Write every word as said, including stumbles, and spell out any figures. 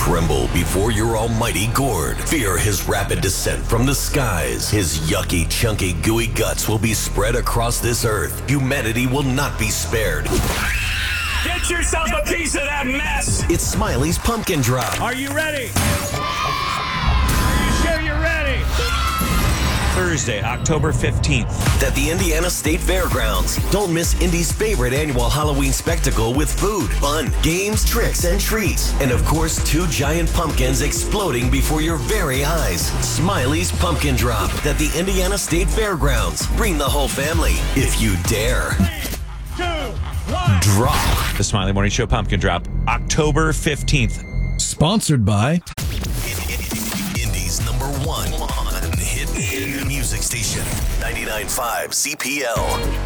Tremble before your almighty gourd. Fear his rapid descent from the skies. His yucky, chunky, gooey guts will be spread across this earth. Humanity will not be spared. Get yourself a piece of that mess! It's Smiley's Pumpkin Drop. Are you ready? Are you sure you're ready? Thursday, October fifteenth. At the Indiana State Fairgrounds. Don't miss Indy's favorite annual Halloween spectacle with food, fun, games, tricks, and treats. And of course, two giant pumpkins exploding before your very eyes. Smiley's Pumpkin Drop at the Indiana State Fairgrounds. Bring the whole family, if you dare. Three, two, one. Drop. The Smiley Morning Show Pumpkin Drop, October fifteenth. Sponsored by Indy's number one hit music station, ninety-nine point five C P L.